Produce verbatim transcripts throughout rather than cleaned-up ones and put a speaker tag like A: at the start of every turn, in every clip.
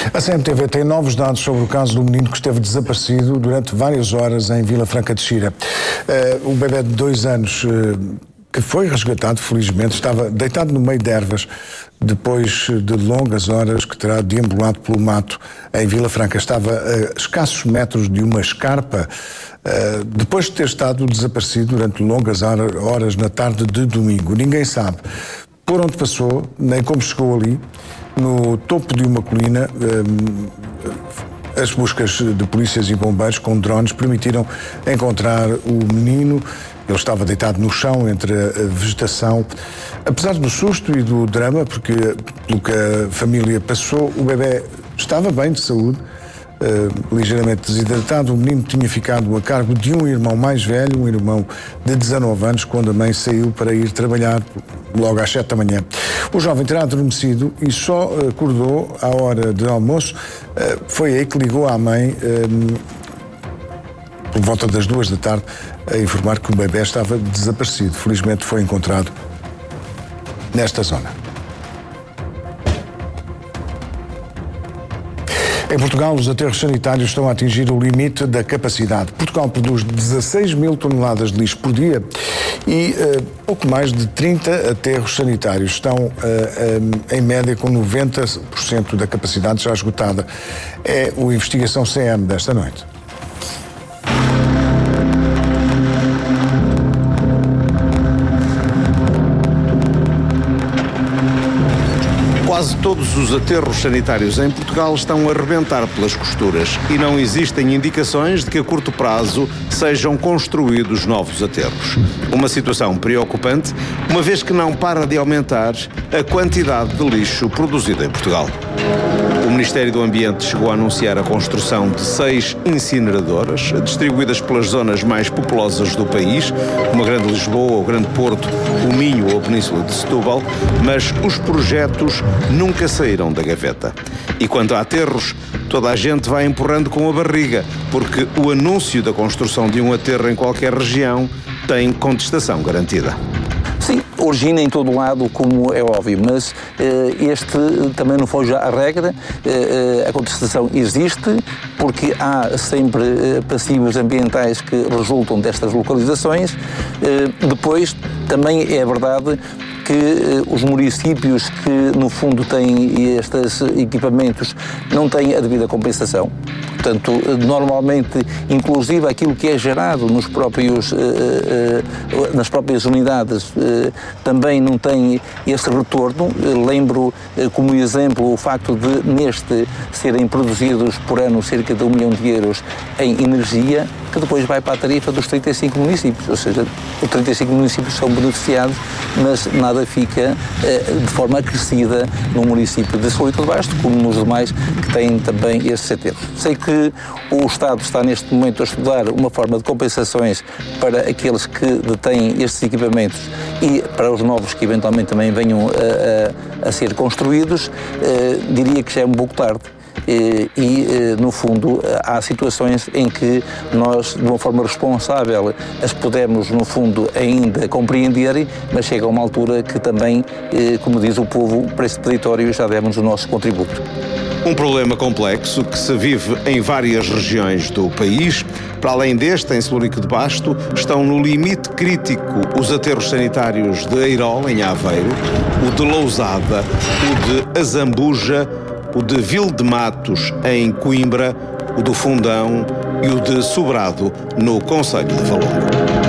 A: A C M T V tem novos dados sobre o caso do menino que esteve desaparecido durante várias horas em Vila Franca de Xira. Uh, o bebé de dois anos, uh, que foi resgatado, felizmente, estava deitado no meio de ervas, depois de longas horas que terá deambulado pelo mato em Vila Franca. Estava a escassos metros de uma escarpa, uh, depois de ter estado desaparecido durante longas horas na tarde de domingo. Ninguém sabe por onde passou, nem como chegou ali. No topo de uma colina, um, as buscas de polícias e bombeiros com drones permitiram encontrar o menino. Ele estava deitado no chão entre a vegetação. Apesar do susto e do drama, porque pelo que a família passou, o bebé estava bem de saúde, uh, ligeiramente desidratado. O menino tinha ficado a cargo de um irmão mais velho, um irmão de dezanove anos, quando a mãe saiu para ir trabalhar logo às sete da manhã. O jovem terá adormecido e só acordou à hora de almoço. Uh, foi aí que ligou à mãe, uh, por volta das duas da tarde, a informar que o bebé estava desaparecido. Felizmente foi encontrado nesta zona. Em Portugal, os aterros sanitários estão a atingir o limite da capacidade. Portugal produz dezasseis mil toneladas de lixo por dia e uh, pouco mais de trinta aterros sanitários estão, uh, um, em média, com noventa por cento da capacidade já esgotada. É o Investigação C M desta noite.
B: Quase todos os aterros sanitários em Portugal estão a arrebentar pelas costuras e não existem indicações de que a curto prazo sejam construídos novos aterros. Uma situação preocupante, uma vez que não para de aumentar a quantidade de lixo produzido em Portugal. O Ministério do Ambiente chegou a anunciar a construção de seis incineradoras, distribuídas pelas zonas mais populosas do país, como a Grande Lisboa, o Grande Porto, o Minho ou a Península de Setúbal, mas os projetos nunca saíram da gaveta. E quanto a aterros, toda a gente vai empurrando com a barriga, porque o anúncio da construção de um aterro em qualquer região tem contestação garantida.
C: Sim, origina em todo lado, como é óbvio, mas uh, este também não foi já a regra. Uh, a contestação existe, porque há sempre uh, passivos ambientais que resultam destas localizações. Uh, depois, também é verdade que uh, os municípios que, no fundo, têm estes equipamentos não têm a devida compensação. Portanto, normalmente, inclusive aquilo que é gerado nos próprios, uh, uh, nas próprias unidades uh, também não tem esse retorno. Uh, lembro uh, como exemplo o facto de neste serem produzidos por ano cerca de um milhão de euros em energia, que depois vai para a tarifa dos trinta e cinco municípios, ou seja, os trinta e cinco municípios são beneficiados, mas nada fica uh, de forma acrescida no município de Solito de Basto, como nos demais que têm também estes aterros. Sei que o Estado está neste momento a estudar uma forma de compensações para aqueles que detêm estes equipamentos e para os novos que eventualmente também venham a, a, a ser construídos. Uh, diria que já é um pouco tarde. E, e, no fundo, há situações em que nós, de uma forma responsável, as podemos, no fundo, ainda compreender, mas chega a uma altura que também, como diz o povo, para esse território já demos o nosso contributo.
B: Um problema complexo que se vive em várias regiões do país. Para além deste, em Celurico de Basto, estão no limite crítico os aterros sanitários de Eirol, em Aveiro, o de Lousada, o de Azambuja, o de Vilde-Matos, em Coimbra, o do Fundão e o de Sobrado, no concelho de Valongo.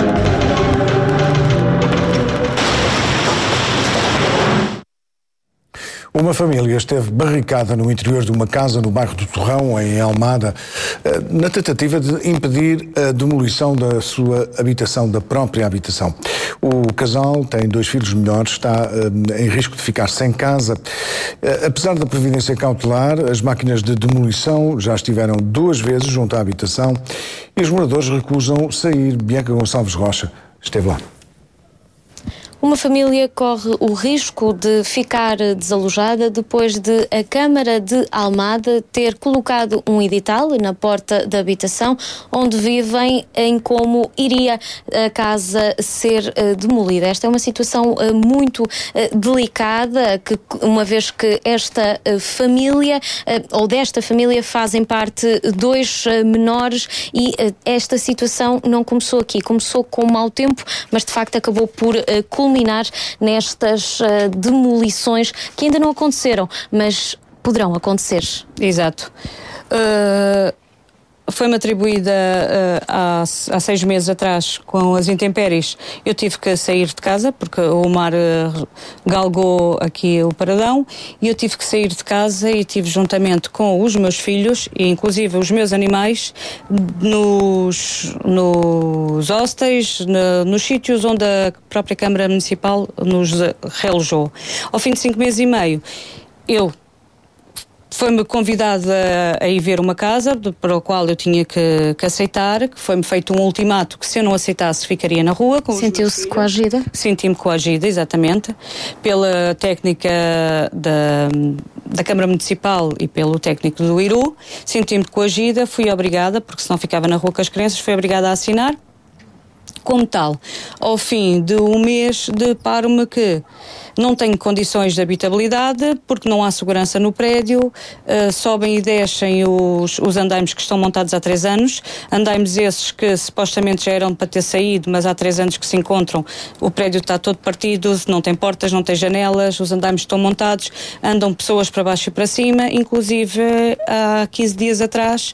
A: Uma família esteve barricada no interior de uma casa no bairro do Torrão, em Almada, na tentativa de impedir a demolição da sua habitação, da própria habitação. O casal tem dois filhos menores, está em risco de ficar sem casa. Apesar da providência cautelar, as máquinas de demolição já estiveram duas vezes junto à habitação e os moradores recusam sair. Bianca Gonçalves Rocha esteve lá.
D: Uma família corre o risco de ficar desalojada depois de a Câmara de Almada ter colocado um edital na porta da habitação onde vivem em como iria a casa ser uh, demolida. Esta é uma situação uh, muito uh, delicada, que, uma vez que esta uh, família, uh, ou desta família, fazem parte dois uh, menores e uh, esta situação não começou aqui, começou com mau tempo, mas de facto acabou por uh, culminar nestas uh, demolições que ainda não aconteceram, mas poderão acontecer.
E: Exato. Uh, foi-me atribuída uh, há, há seis meses atrás, com as intempéries, eu tive que sair de casa porque o mar uh, galgou aqui o paradão e eu tive que sair de casa e tive juntamente com os meus filhos e inclusive os meus animais nos, nos hostéis, no, nos sítios onde a própria Câmara Municipal nos realojou. Ao fim de cinco meses e meio, eu foi-me convidada a ir ver uma casa para a qual eu tinha que, que aceitar, que foi-me feito um ultimato que se eu não aceitasse ficaria na rua.
D: Sentiu-se coagida?
E: Senti-me coagida, exatamente, pela técnica da, da Câmara Municipal e pelo técnico do Iru. Senti-me coagida, fui obrigada, porque senão ficava na rua com as crianças, fui obrigada a assinar. Como tal, ao fim de um mês, deparo-me que não tenho condições de habitabilidade, porque não há segurança no prédio, uh, sobem e descem os, os andaimes que estão montados há três anos, andaimes esses que supostamente já eram para ter saído, mas há três anos que se encontram, o prédio está todo partido, não tem portas, não tem janelas, os andaimes estão montados, andam pessoas para baixo e para cima, inclusive há quinze dias atrás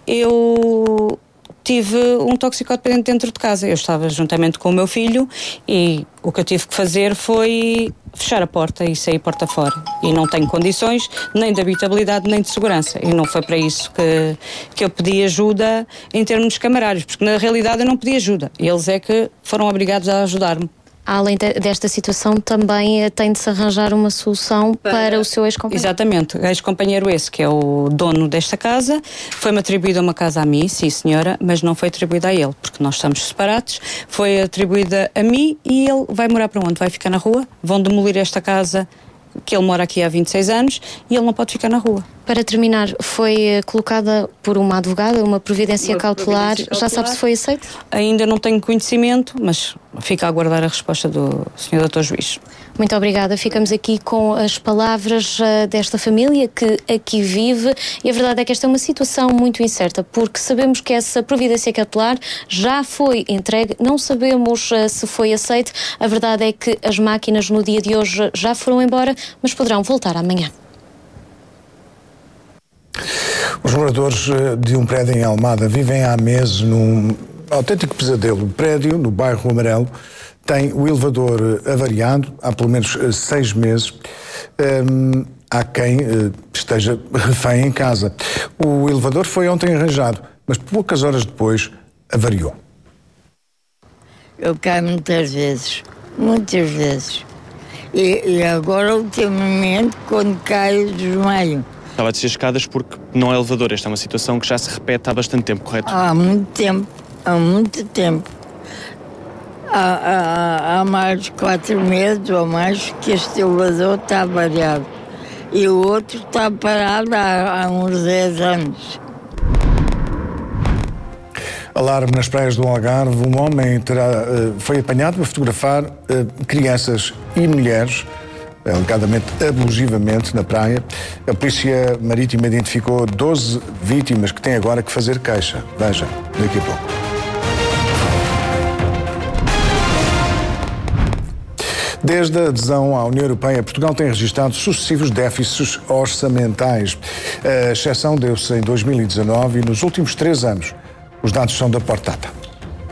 E: eu tive um toxicodependente dentro de casa. Eu estava juntamente com o meu filho e o que eu tive que fazer foi fechar a porta e sair porta fora. E não tenho condições nem de habitabilidade nem de segurança. E não foi para isso que, que eu pedi ajuda em termos camarários, porque na realidade eu não pedi ajuda. Eles é que foram obrigados a ajudar-me.
D: Além de, desta situação, também tem de se arranjar uma solução para, para o seu ex-companheiro.
E: Exatamente. Ex-companheiro esse, que é o dono desta casa, foi-me atribuída uma casa a mim, sim senhora, mas não foi atribuída a ele, porque nós estamos separados. Foi atribuída a mim e ele vai morar para onde? Vai ficar na rua? Vão demolir esta casa que ele mora aqui há vinte e seis anos e ele não pode ficar na rua.
D: Para terminar, foi colocada por uma advogada uma providência, uma cautelar. providência cautelar. Já sabe se foi aceito?
E: Ainda não tenho conhecimento, mas fica a aguardar a resposta do senhor doutor Juiz.
D: Muito obrigada. Ficamos aqui com as palavras uh, desta família que aqui vive e a verdade é que esta é uma situação muito incerta, porque sabemos que essa providência cautelar já foi entregue, não sabemos uh, se foi aceite. A verdade é que as máquinas no dia de hoje já foram embora, mas poderão voltar amanhã.
A: Os moradores de um prédio em Almada vivem há meses num autêntico pesadelo. O prédio, no bairro Amarelo, tem o elevador avariado há pelo menos seis meses. Hum, há quem uh, esteja refém em casa. O elevador foi ontem arranjado, mas poucas horas depois avariou.
F: Eu caio muitas vezes, muitas vezes. E, e agora, ultimamente, quando caio, desmaio.
G: Estava a descer escadas porque não é elevador. Esta é uma situação que já se repete há bastante tempo, correto?
F: Há muito tempo, há muito tempo. Há, há, há mais de quatro meses ou mais que este elevador está variado. E o outro está parado há, há uns dez anos.
A: Alarme nas praias do Algarve. Um homem terá, foi apanhado a fotografar crianças e mulheres, alegadamente abusivamente, na praia. A Polícia Marítima identificou doze vítimas que têm agora que fazer queixa. Veja, daqui a pouco. Desde a adesão à União Europeia, Portugal tem registrado sucessivos déficits orçamentais. A exceção deu-se em dois mil e dezanove e nos últimos três anos. Os dados são da Portata.